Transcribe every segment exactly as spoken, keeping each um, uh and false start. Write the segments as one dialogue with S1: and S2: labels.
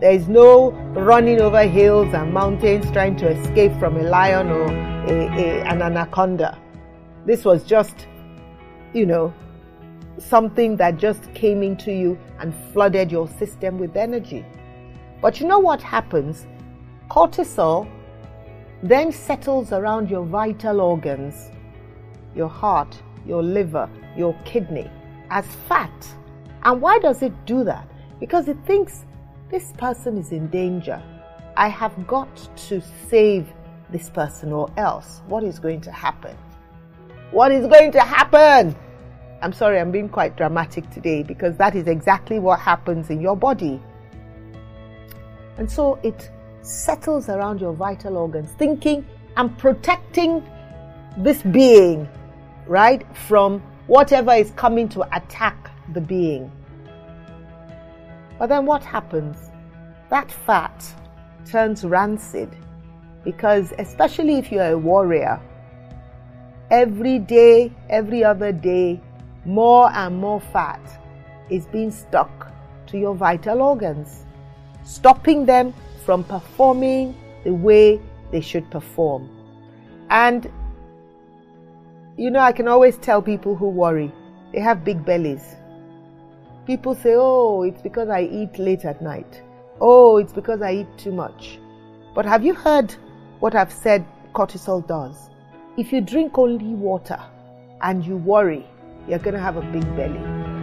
S1: There is no running over hills and mountains trying to escape from a lion or a, a, an anaconda. This was just, you know, something that just came into you and flooded your system with energy. But you know what happens? Cortisol then settles around your vital organs, your heart, your liver, your kidney, as fat. And why does it do that? Because it thinks this person is in danger. I have got to save this person, or else what is going to happen? What is going to happen? I'm sorry, I'm being quite dramatic today, because that is exactly what happens in your body. And so it settles around your vital organs, thinking I'm protecting this being, right, from whatever is coming to attack the being. But then what happens? That fat turns rancid, because especially if you're a warrior, every day, every other day, more and more fat is being stuck to your vital organs, stopping them from performing the way they should perform. And you know, I can always tell people who worry, they have big bellies. People say, oh, it's because I eat late at night. Oh, it's because I eat too much. But have you heard what I've said cortisol does? If you drink only water and you worry, you're going to have a big belly.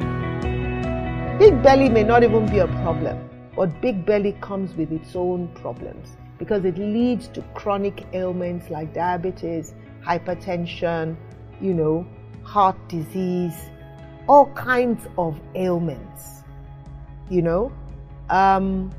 S1: Big belly may not even be a problem, but big belly comes with its own problems, because it leads to chronic ailments like diabetes, hypertension, you know, heart disease, all kinds of ailments, you know. Um,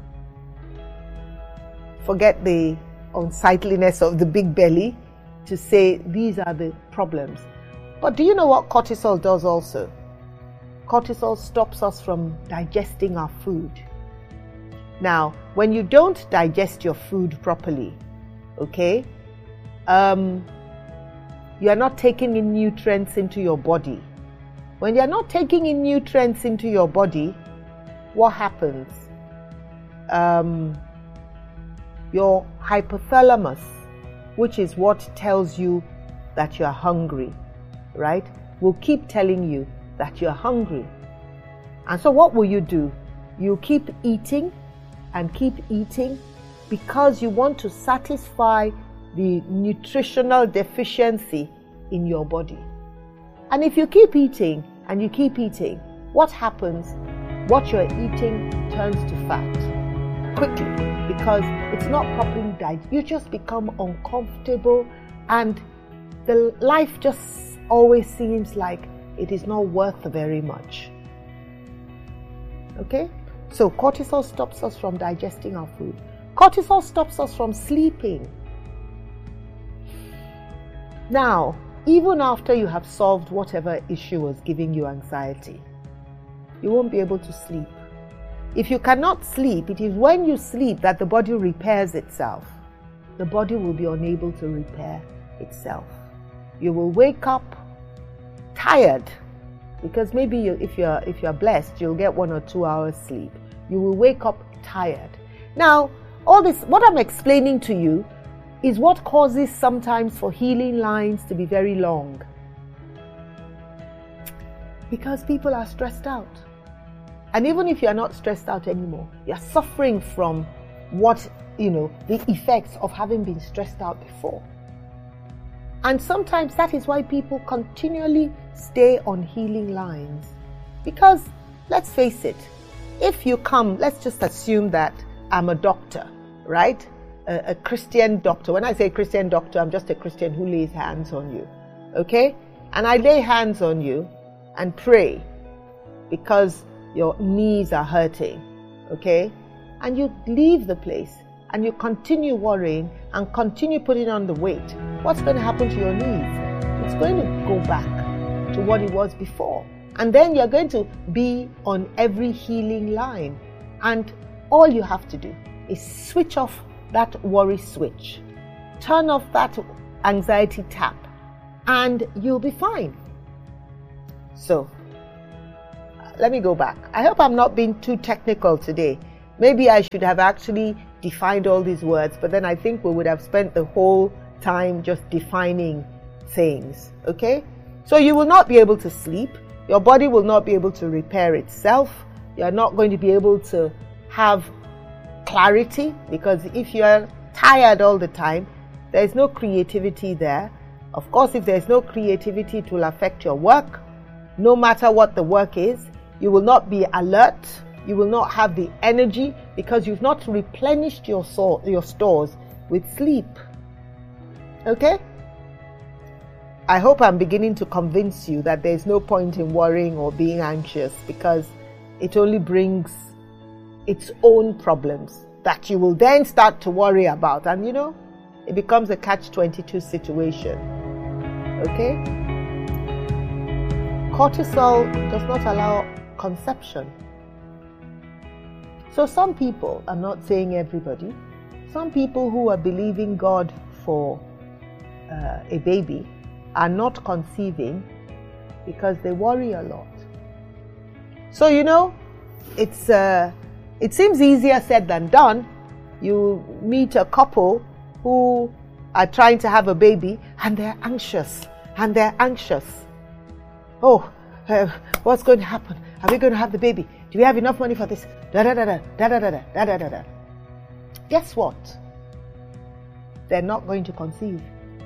S1: forget the unsightliness of the big belly to say these are the problems. But do you know what cortisol does also? Cortisol stops us from digesting our food. Now, when you don't digest your food properly, okay, um, you are not taking in nutrients into your body. When you are not taking in nutrients into your body, what happens? Um, your hypothalamus, which is what tells you that you are hungry, right, will keep telling you that you are hungry. And so what will you do? You keep eating and keep eating because you want to satisfy the nutritional deficiency in your body. And if you keep eating and you keep eating, what happens? What you're eating turns to fat quickly, because it's not properly digested. You just become uncomfortable, and the life just always seems like it is not worth very much. Okay? So cortisol stops us from digesting our food. Cortisol stops us from sleeping. Now, even after you have solved whatever issue was giving you anxiety, you won't be able to sleep. If you cannot sleep, it is when you sleep that the body repairs itself. The body will be unable to repair itself. You will wake up tired, because maybe you, if you're if you're blessed, you'll get one or two hours sleep. You will wake up tired. Now, all this, what I'm explaining to you, is what causes sometimes for healing lines to be very long. Because people are stressed out. And even if you're not stressed out anymore, you're suffering from what, you know, the effects of having been stressed out before. And sometimes that is why people continually stay on healing lines. Because, let's face it, if you come, let's just assume that I'm a doctor, right? A, a Christian doctor. When I say Christian doctor, I'm just a Christian who lays hands on you, okay? And I lay hands on you and pray because your knees are hurting, okay? And you leave the place and you continue worrying and continue putting on the weight. What's going to happen to your knees? It's going to go back to what it was before. And then you're going to be on every healing line. And all you have to do is switch off that worry switch. Turn off that anxiety tap and you'll be fine. So, let me go back. I hope I'm not being too technical today. Maybe I should have actually defined all these words, but then I think we would have spent the whole time just defining things, okay? So you will not be able to sleep. Your body will not be able to repair itself. You're not going to be able to have clarity, because if you're tired all the time, there's no creativity there. Of course, if there's no creativity, it will affect your work. No matter what the work is, you will not be alert. You will not have the energy because you've not replenished your, so- your stores with sleep. Okay? I hope I'm beginning to convince you that there's no point in worrying or being anxious, because it only brings its own problems that you will then start to worry about. And you know, it becomes a catch twenty-two situation. Okay? Cortisol does not allow conception. So some people, I'm not saying everybody, some people who are believing God for uh, a baby are not conceiving because they worry a lot. So, you know, it's uh, it seems easier said than done. You meet a couple who are trying to have a baby and they're anxious and they're anxious. Oh, uh, what's going to happen? Are we going to have the baby? Do we have enough money for this? Da da da da da da da da da da da. Guess what? They're not going to conceive.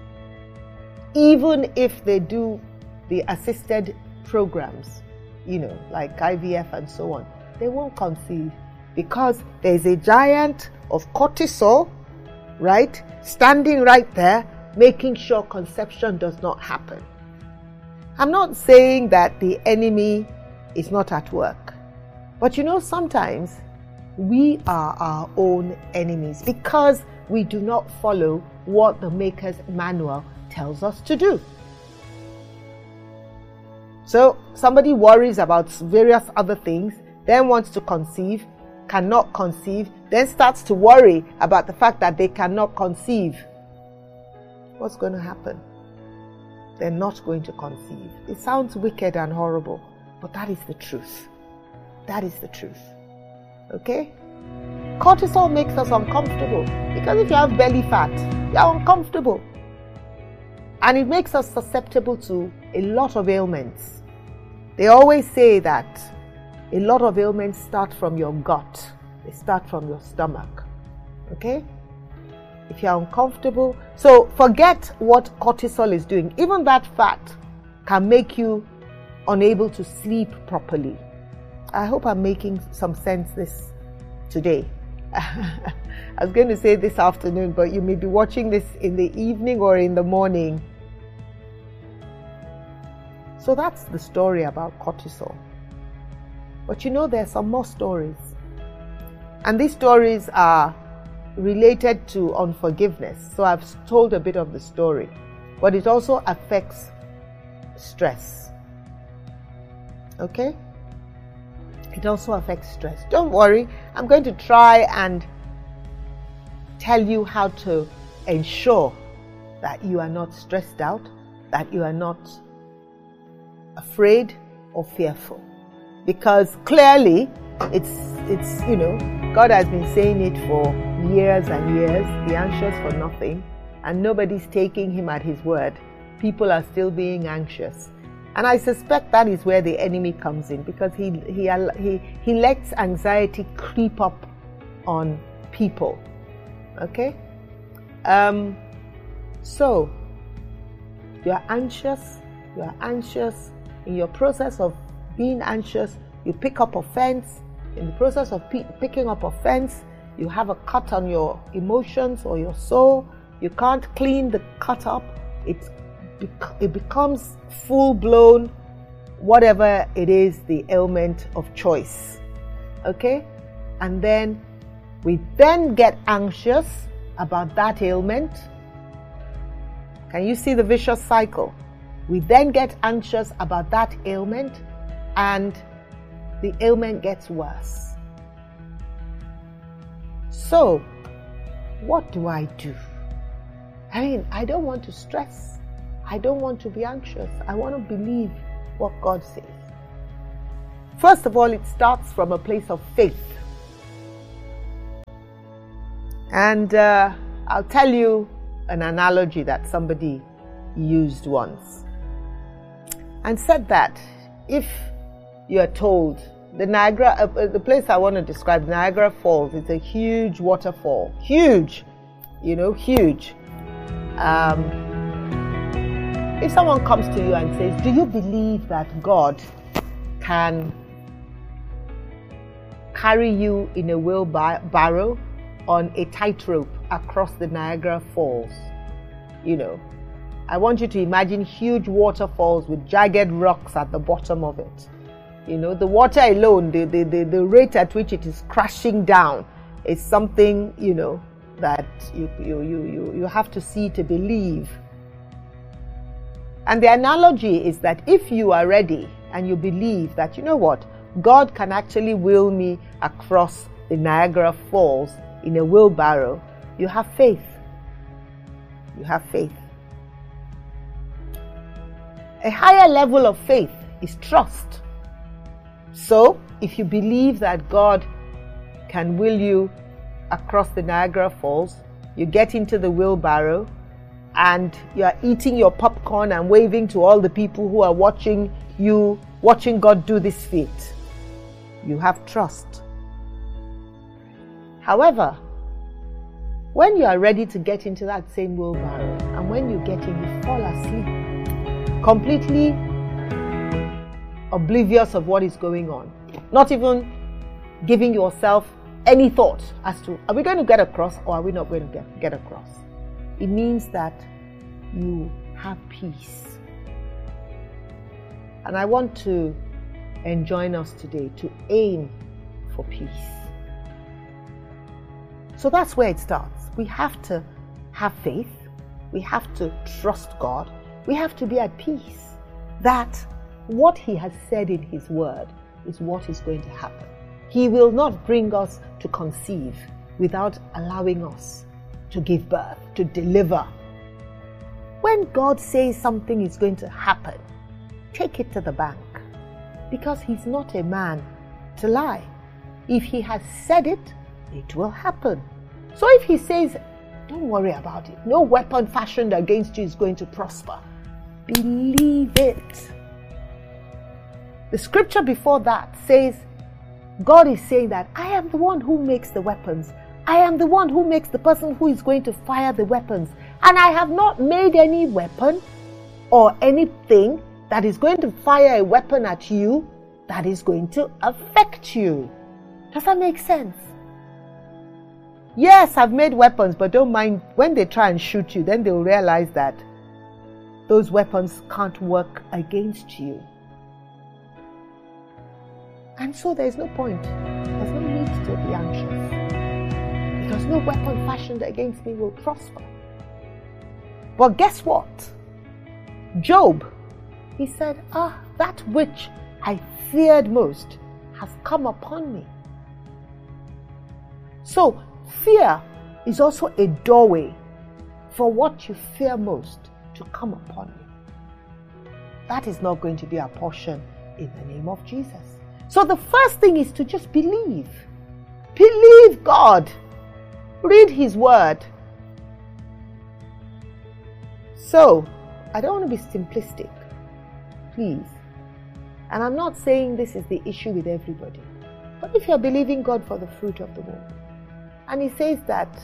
S1: Even if they do the assisted programs, you know, like I V F and so on, they won't conceive because there's a giant of cortisol, right, standing right there, making sure conception does not happen. I'm not saying that the enemy is not at work, but you know, sometimes we are our own enemies because we do not follow what the Maker's manual tells us to do. So somebody worries about various other things, then wants to conceive, cannot conceive, then starts to worry about the fact that they cannot conceive. What's going to happen? They're not going to conceive. It sounds wicked and horrible, but that is the truth. That is the truth. Okay? Cortisol makes us uncomfortable because if you have belly fat, you're uncomfortable. And it makes us susceptible to a lot of ailments. They always say that a lot of ailments start from your gut. They start from your stomach. Okay? If you're uncomfortable, so forget what cortisol is doing. Even that fat can make you unable to sleep properly. I hope I'm making some sense this today. I was going to say this afternoon, but you may be watching this in the evening or in the morning. So that's the story about cortisol. But you know, there are some more stories. And these stories are related to unforgiveness. So I've told a bit of the story. But it also affects stress. Okay? It also affects stress. Don't worry. I'm going to try and tell you how to ensure that you are not stressed out, that you are not afraid or fearful, because clearly it's it's you know, God has been saying it for years and years, be anxious for nothing, and nobody's taking him at his word. People are still being anxious, and I suspect that is where the enemy comes in, because he he he he lets anxiety creep up on people. Okay, um so you're anxious you're anxious in your process of being anxious, you pick up offense. In the process of p- picking up offense, you have a cut on your emotions or your soul. You can't clean the cut up. It, bec- it becomes full-blown, whatever it is, the ailment of choice. Okay? And then we then get anxious about that ailment. Can you see the vicious cycle? We then get anxious about that ailment, and the ailment gets worse. So, what do I do? I mean, I don't want to stress. I don't want to be anxious. I want to believe what God says. First of all, it starts from a place of faith. And uh, I'll tell you an analogy that somebody used once and said that if you are told the Niagara, uh, the place I want to describe, Niagara Falls, it's a huge waterfall, huge, you know, huge. Um, if someone comes to you and says, do you believe that God can carry you in a wheelbarrow on a tightrope across the Niagara Falls? You know, I want you to imagine huge waterfalls with jagged rocks at the bottom of it. You know, the water alone, the, the, the, the rate at which it is crashing down is something, you know, that you, you, you, you, you have to see to believe. And the analogy is that if you are ready and you believe that, you know what, God can actually wheel me across the Niagara Falls in a wheelbarrow, you have faith. You have faith. A higher level of faith is trust. So, if you believe that God can wheel you across the Niagara Falls, you get into the wheelbarrow and you are eating your popcorn and waving to all the people who are watching you, watching God do this feat. You have trust. However, when you are ready to get into that same wheelbarrow and when you get in, you fall asleep, completely oblivious of what is going on, not even giving yourself any thought as to, are we going to get across or are we not going to get, get across? It means that you have peace. And I want to enjoin us today to aim for peace. So that's where it starts. We have to have faith. We have to trust God. We have to be at peace that what He has said in His word is what is going to happen. He will not bring us to conceive without allowing us to give birth, to deliver. When God says something is going to happen, take it to the bank, because He's not a man to lie. If He has said it, it will happen. So if He says, don't worry about it, no weapon fashioned against you is going to prosper, believe it. The scripture before that says, God is saying that I am the one who makes the weapons. I am the one who makes the person who is going to fire the weapons. And I have not made any weapon or anything that is going to fire a weapon at you that is going to affect you. Does that make sense? Yes, I've made weapons, but don't mind when they try and shoot you, then they'll realize that those weapons can't work against you. And so there's no point. There's no need to be anxious, because no weapon fashioned against me will prosper. But guess what? Job, he said, ah, that which I feared most has come upon me. So fear is also a doorway for what you fear most to come upon you. That is not going to be our portion in the name of Jesus. So the first thing is to just believe. Believe God. Read His word. So, I don't want to be simplistic, please. And I'm not saying this is the issue with everybody. But if you're believing God for the fruit of the womb, and He says that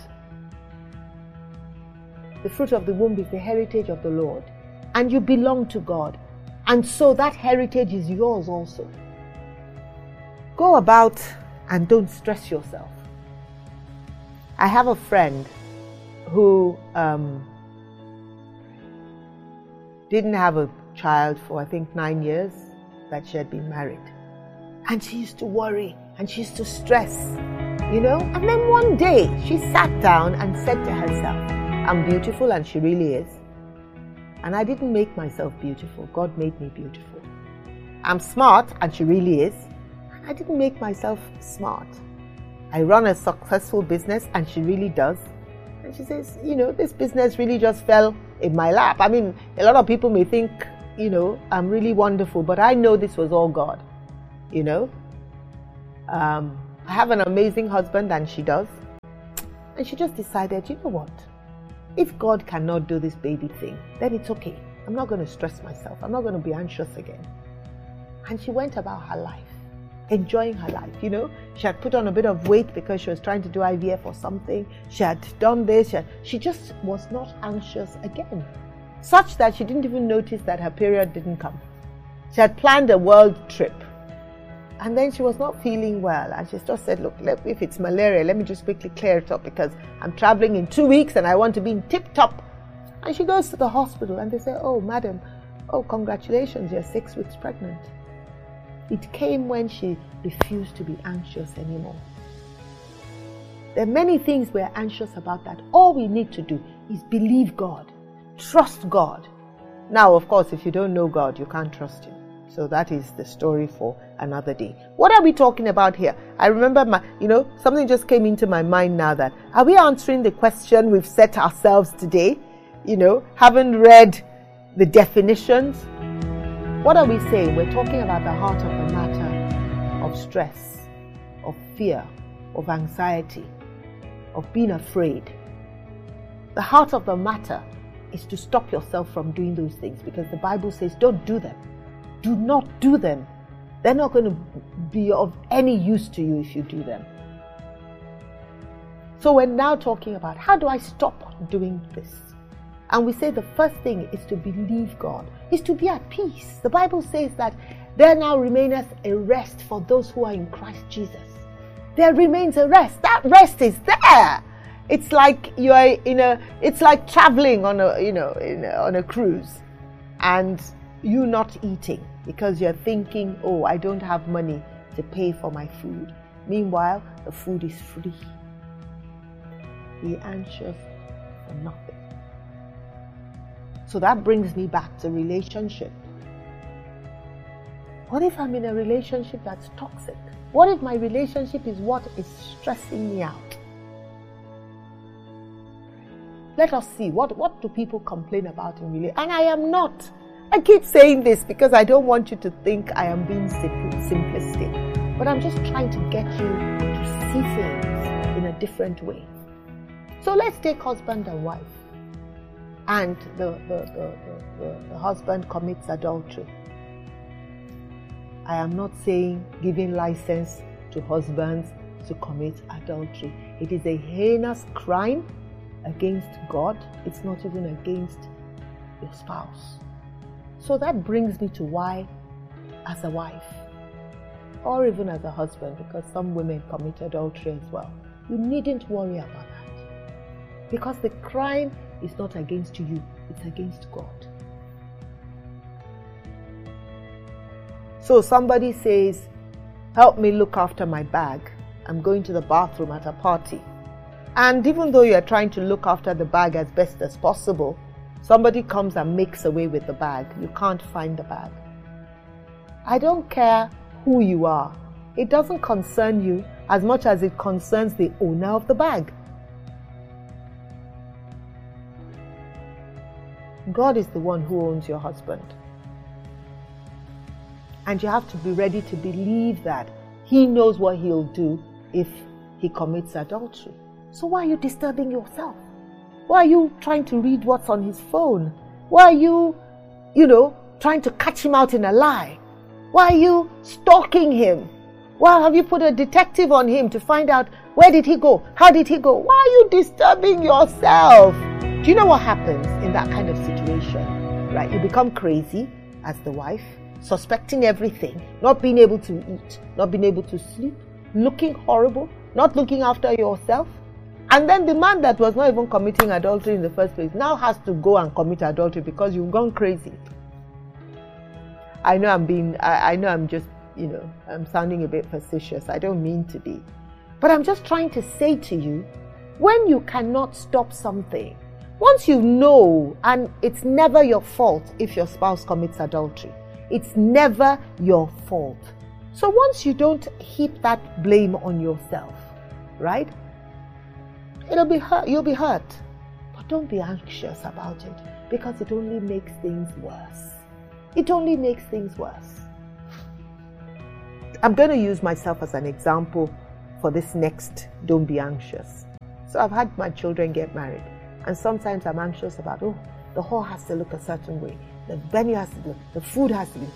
S1: the fruit of the womb is the heritage of the Lord, and you belong to God, and so that heritage is yours also. Go about and don't stress yourself. I have a friend who um, didn't have a child for I think nine years that she had been married. And she used to worry and she used to stress, you know. And then one day she sat down and said to herself, I'm beautiful, and she really is. And I didn't make myself beautiful. God made me beautiful. I'm smart, and she really is. I didn't make myself smart. I run a successful business, and she really does. And she says, you know, this business really just fell in my lap. I mean, a lot of people may think, you know, I'm really wonderful, but I know this was all God, you know. Um, I have an amazing husband, and she does. And she just decided, you know what? If God cannot do this baby thing, then it's okay. I'm not going to stress myself. I'm not going to be anxious again. And she went about her life, enjoying her life. You know, she had put on a bit of weight because she was trying to do I V F or something. She had done this. She, had, she just was not anxious again, such that she didn't even notice that her period didn't come. She had planned a world trip. And then she was not feeling well. And she just said, look, if it's malaria, let me just quickly clear it up because I'm traveling in two weeks and I want to be in tip-top. And she goes to the hospital and they say, oh, madam, oh, congratulations, you're six weeks pregnant. It came when she refused to be anxious anymore. There are many things we're anxious about that all we need to do is believe God, trust God. Now, of course, if you don't know God, you can't trust Him. So that is the story for another day. What are we talking about here? I remember, my, you know, something just came into my mind now that, are we answering the question we've set ourselves today? You know, haven't read the definitions. What are we saying? We're talking about the heart of the matter of stress, of fear, of anxiety, of being afraid. The heart of the matter is to stop yourself from doing those things because the Bible says don't do them. Do not do them. They're not going to be of any use to you if you do them. So we're now talking about how do I stop doing this? And we say the first thing is to believe God, is to be at peace. The Bible says that there now remaineth a rest for those who are in Christ Jesus. There remains a rest. That rest is there. It's like you are in a, it's like traveling on a, you know, in a, on a cruise and you not eating because you're thinking, oh, I don't have money to pay for my food. Meanwhile, the food is free. Be anxious for nothing. So that brings me back to relationship. What if I'm in a relationship that's toxic? What if my relationship is what is stressing me out? Let us see, what, what do people complain about in relationship? And I am not. I keep saying this because I don't want you to think I am being simplistic. But I'm just trying to get you to see things in a different way. So let's take husband and wife. And the, the, the, the, the husband commits adultery. I am not saying giving license to husbands to commit adultery. It is a heinous crime against God. It's not even against your spouse. So that brings me to why, as a wife, or even as a husband, because some women commit adultery as well, you needn't worry about that. Because the crime is not against you, it's against God. So somebody says, help me look after my bag. I'm going to the bathroom at a party. And even though you're trying to look after the bag as best as possible, somebody comes and makes away with the bag. You can't find the bag. I don't care who you are. It doesn't concern you as much as it concerns the owner of the bag. God is the one who owns your husband. And you have to be ready to believe that He knows what He'll do if he commits adultery. So why are you disturbing yourself? Why are you trying to read what's on his phone? Why are you, you know, trying to catch him out in a lie? Why are you stalking him? Why have you put a detective on him to find out where did he go? How did he go? Why are you disturbing yourself? Do you know what happens in that kind of situation? Right? You become crazy as the wife, suspecting everything, not being able to eat, not being able to sleep, looking horrible, not looking after yourself. And then the man that was not even committing adultery in the first place now has to go and commit adultery because you've gone crazy. I know I'm being, I, I know I'm just, you know, I'm sounding a bit facetious. I don't mean to be. But I'm just trying to say to you, when you cannot stop something, once you know, and it's never your fault if your spouse commits adultery. It's never your fault. So once you don't heap that blame on yourself, right? It'll be hurt, you'll be hurt. But don't be anxious about it because it only makes things worse. It only makes things worse. I'm going to use myself as an example for this next don't be anxious. So I've had my children get married, and sometimes I'm anxious about, oh, the hall has to look a certain way, the venue has to look, the food has to be,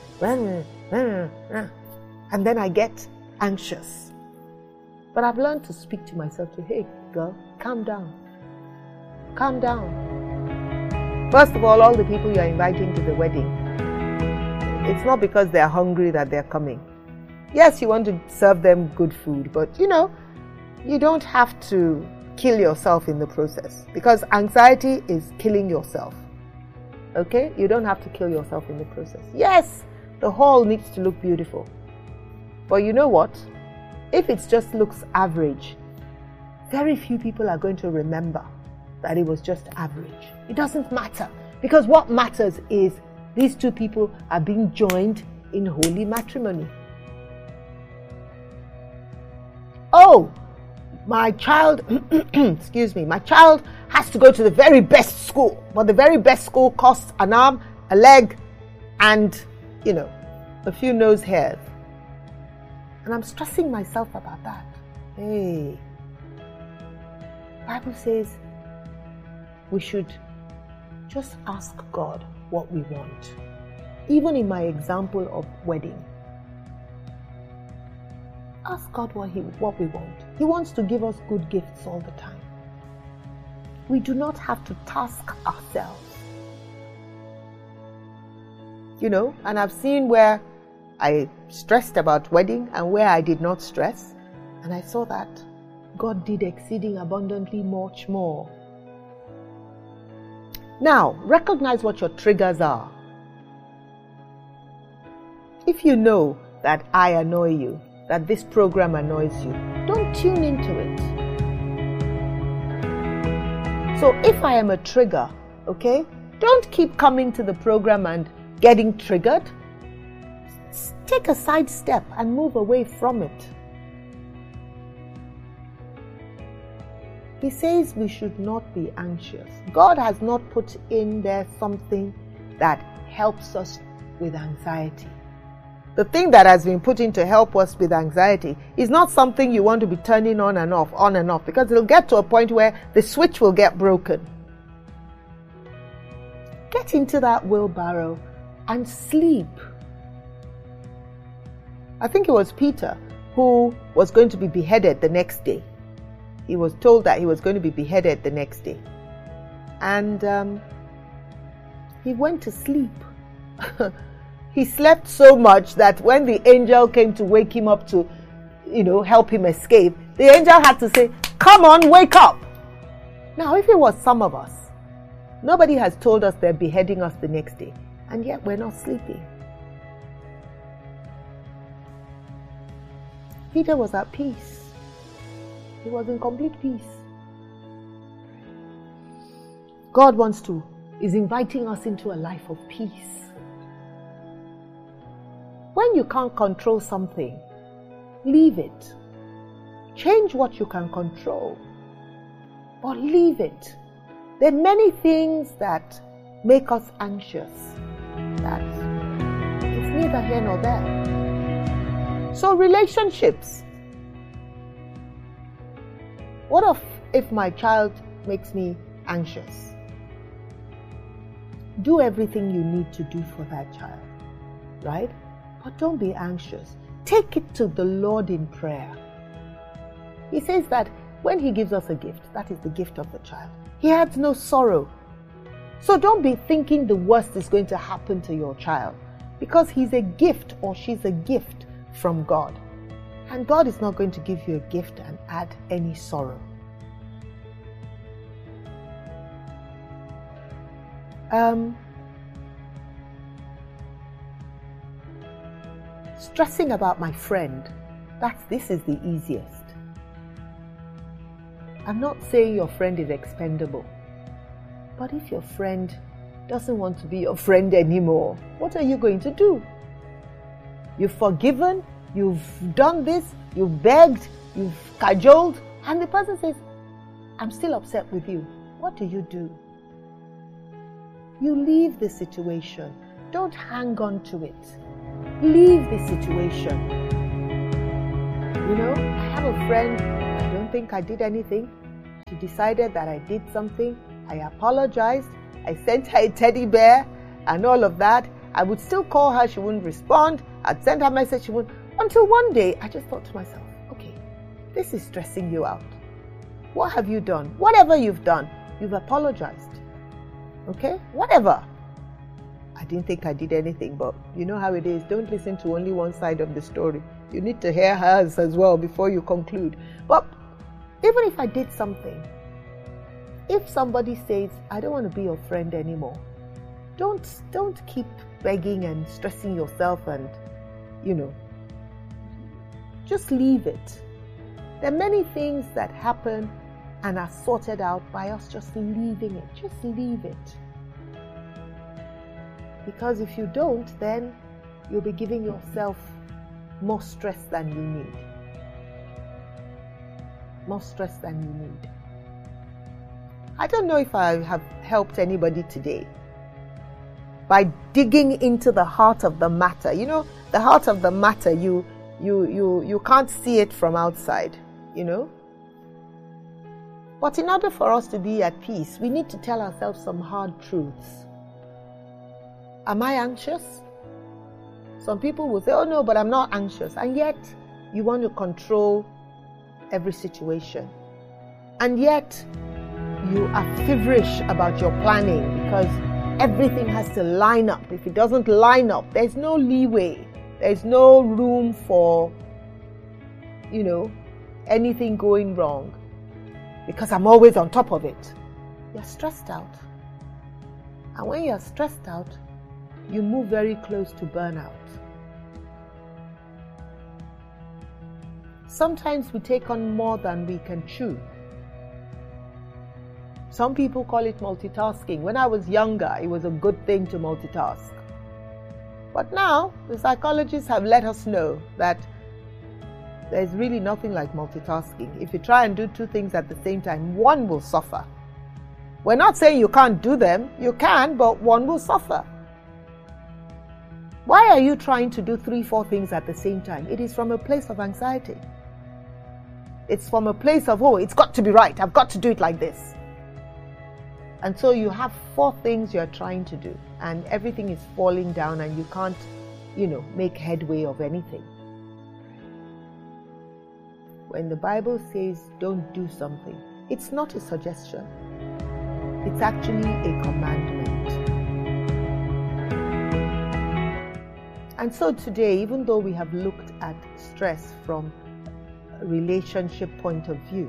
S1: and then I get anxious. But I've learned to speak to myself to, hey, girl, calm down. Calm down. First of all, all the people you're inviting to the wedding, it's not because they're hungry that they're coming. Yes, you want to serve them good food, but you know, you don't have to kill yourself in the process, because anxiety is killing yourself. Okay? You don't have to kill yourself in the process. Yes, the hall needs to look beautiful. But you know what? If it just looks average, very few people are going to remember that it was just average. It doesn't matter, because what matters is these two people are being joined in holy matrimony. Oh, my child, excuse me, my child has to go to the very best school, but the very best school costs an arm, a leg, and, you know, a few nose hairs. And I'm stressing myself about that. Hey, the Bible says we should just ask God what we want. Even in my example of wedding, ask God what he what we want. He wants to give us good gifts all the time. We do not have to task ourselves. You know, and I've seen where I stressed about wedding and where I did not stress, and I saw that God did exceeding abundantly much more. Now, recognize what your triggers are. If you know that I annoy you, that this program annoys you, don't tune into it. So if I am a trigger, okay, don't keep coming to the program and getting triggered. Take a side step and move away from it. He says we should not be anxious. God has not put in there something that helps us with anxiety. The thing that has been put in to help us with anxiety is not something you want to be turning on and off, on and off, because it'll get to a point where the switch will get broken. Get into that wheelbarrow and sleep. I think it was Peter who was going to be beheaded the next day. He was told that he was going to be beheaded the next day. And um, he went to sleep. He slept so much that when the angel came to wake him up to, you know, help him escape, the angel had to say, come on, wake up. Now, if it was some of us, nobody has told us they're beheading us the next day, and yet we're not sleeping. Peter was at peace. He was in complete peace. God wants to, is inviting us into a life of peace. When you can't control something, leave it. Change what you can control, but leave it. There are many things that make us anxious that it's neither here nor there. So relationships. What if, if my child makes me anxious? Do everything you need to do for that child, right? But don't be anxious. Take it to the Lord in prayer. He says that when He gives us a gift, that is the gift of the child. He adds no sorrow. So don't be thinking the worst is going to happen to your child, because he's a gift or she's a gift from God. And God is not going to give you a gift and add any sorrow. Um, stressing about my friend, that's, this is the easiest. I'm not saying your friend is expendable, but if your friend doesn't want to be your friend anymore, what are you going to do? You've forgiven, you've done this, you've begged, you've cajoled, and the person says, I'm still upset with you. What do you do? You leave the situation. Don't hang on to it. Leave the situation. You know, I have a friend, I don't think I did anything. She decided that I did something. I apologized. I sent her a teddy bear and all of that. I would still call her. She wouldn't respond. I'd send her a message. She wouldn't. Until one day, I just thought to myself, okay, this is stressing you out. What have you done? Whatever you've done, you've apologized. Okay? Whatever. I didn't think I did anything, but you know how it is. Don't listen to only one side of the story. You need to hear hers as well before you conclude. But even if I did something, if somebody says, I don't want to be your friend anymore, don't, don't keep begging and stressing yourself and, you know, just leave it. There are many things that happen and are sorted out by us just leaving it. Just leave it. Because if you don't, then you'll be giving yourself more stress than you need. More stress than you need. I don't know if I have helped anybody today by digging into the heart of the matter. You know, the heart of the matter, you you you you can't see it from outside, you know. But in order for us to be at peace, we need to tell ourselves some hard truths. Am I anxious? Some people will say, oh no, but I'm not anxious. And yet, you want to control every situation. And yet, you are feverish about your planning because everything has to line up. If it doesn't line up, there's no leeway. There's no room for, you know, anything going wrong. Because I'm always on top of it. You're stressed out. And when you're stressed out, you move very close to burnout. Sometimes we take on more than we can chew. Some people call it multitasking. When I was younger, it was a good thing to multitask. But now, the psychologists have let us know that there's really nothing like multitasking. If you try and do two things at the same time, one will suffer. We're not saying you can't do them. You can, but one will suffer. Why are you trying to do three, four things at the same time? It is from a place of anxiety. It's from a place of, oh, it's got to be right. I've got to do it like this. And so you have four things you're trying to do, and everything is falling down and you can't, you know, make headway of anything. When the Bible says don't do something, it's not a suggestion. It's actually a commandment. And so today, even though we have looked at stress from a relationship point of view,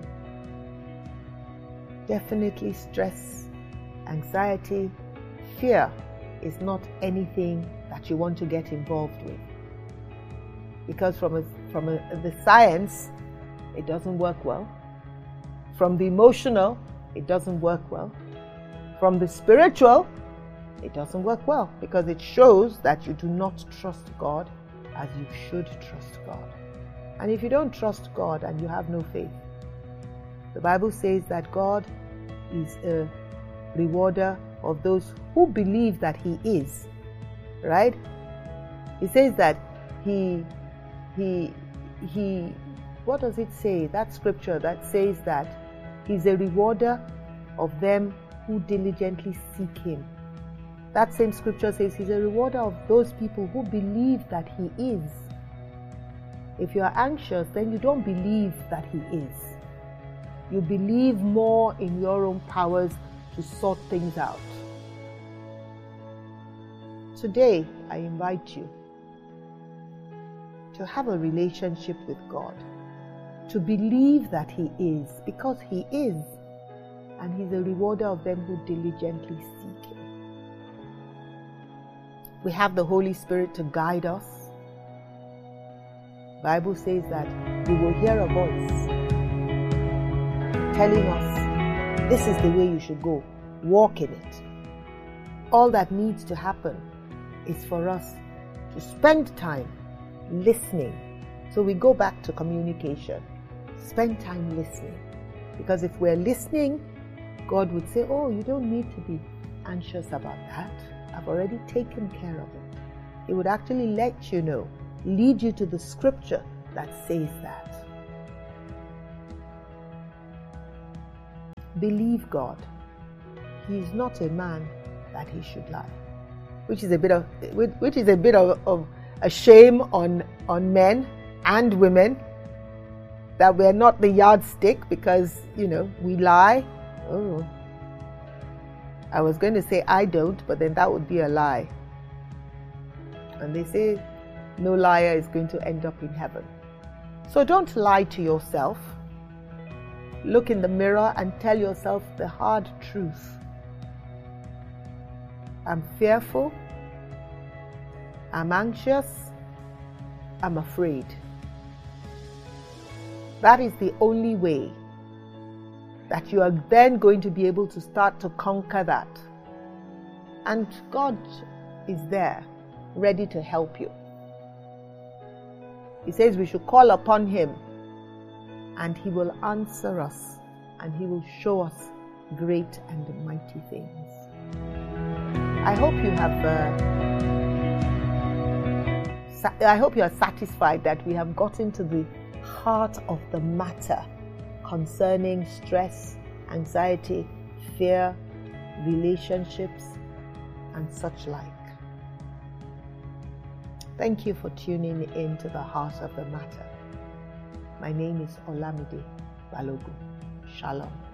S1: definitely stress, anxiety, fear is not anything that you want to get involved with. Because from, a, from a, the science, it doesn't work well. From the emotional, it doesn't work well. From the spiritual, it doesn't work well, because it shows that you do not trust God as you should trust God. And if you don't trust God and you have no faith, the Bible says that God is a rewarder of those who believe that He is, right? He says that He, He, He, what does it say? That scripture that says that He's a rewarder of them who diligently seek Him. That same scripture says He's a rewarder of those people who believe that He is. If you are anxious, then you don't believe that He is. You believe more in your own powers to sort things out. Today, I invite you to have a relationship with God, to believe that He is, because He is, and He's a rewarder of them who diligently seek Him. We have the Holy Spirit to guide us. The Bible says that we will hear a voice telling us, this is the way you should go. Walk in it. All that needs to happen is for us to spend time listening. So we go back to communication. Spend time listening. Because if we're listening, God would say, oh, you don't need to be anxious about that. I've already taken care of it. He would actually let you know, lead you to the scripture that says that. believe God. He is not a man that he should lie. Which is a bit of which is a bit of, of a shame on, on men and women, that we're not the yardstick because, you know, we lie. Oh. I was going to say I don't, but then that would be a lie. And they say no liar is going to end up in heaven. So don't lie to yourself. Look in the mirror and tell yourself the hard truth. I'm fearful. I'm anxious. I'm afraid. That is the only way that you are then going to be able to start to conquer that. And God is there, ready to help you. He says we should call upon Him, and He will answer us, and He will show us great and mighty things. I hope you have uh, sa- I hope you are satisfied that we have gotten to the heart of the matter concerning stress, anxiety, fear, relationships, and such like. Thank you for tuning in to the heart of the matter. My name is Olamide Balogun. Shalom.